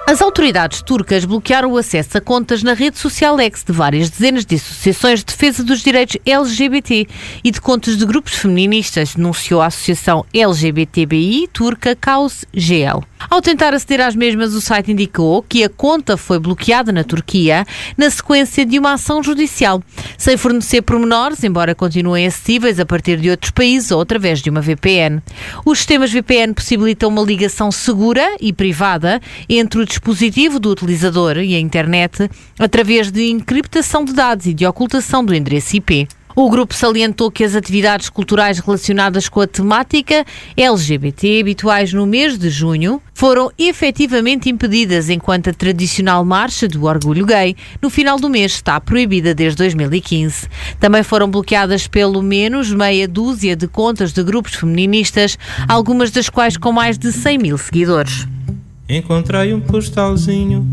As autoridades turcas bloquearam o acesso a contas na rede social X de várias dezenas de associações de defesa dos direitos LGBT e de contas de grupos feministas, denunciou a Associação LGBTBI turca Caos-GL. Ao tentar aceder às mesmas, o site indicou que a conta foi bloqueada na Turquia na sequência de uma ação judicial, sem fornecer pormenores, embora continuem acessíveis a partir de outros países ou através de uma VPN. Os sistemas VPN possibilitam uma ligação segura e privada entre o dispositivo do utilizador e a internet através de encriptação de dados e de ocultação do endereço IP. O grupo salientou que as atividades culturais relacionadas com a temática LGBT habituais no mês de junho foram efetivamente impedidas, enquanto a tradicional marcha do orgulho gay no final do mês está proibida desde 2015. Também foram bloqueadas pelo menos meia dúzia de contas de grupos feministas, algumas das quais com mais de 100 mil seguidores. Encontrei um postalzinho